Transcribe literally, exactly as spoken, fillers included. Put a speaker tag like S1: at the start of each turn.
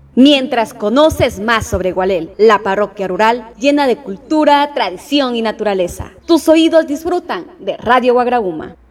S1: Mientras conoces más sobre Gualel, la parroquia rural llena de cultura, tradición y naturaleza. Tus oídos disfrutan de Radio Guagrauma.